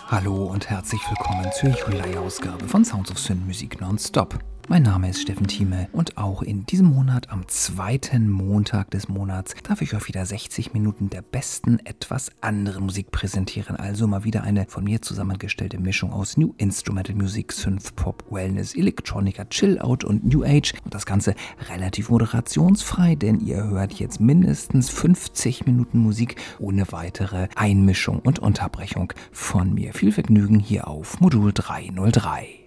Hallo und herzlich willkommen zur Juli-Ausgabe von Sounds of Synth Musik Nonstop. Mein Name ist Steffen Thieme und auch in diesem Monat, am zweiten Montag des Monats, darf ich euch wieder 60 Minuten der besten, etwas anderen Musik präsentieren. Also mal wieder eine von mir zusammengestellte Mischung aus New Instrumental Music, Synth, Pop, Wellness, Electronica, Chill-Out und New Age. Und das Ganze relativ moderationsfrei, denn ihr hört jetzt mindestens 50 Minuten Musik ohne weitere Einmischung und Unterbrechung von mir. Viel Vergnügen hier auf Modul 303.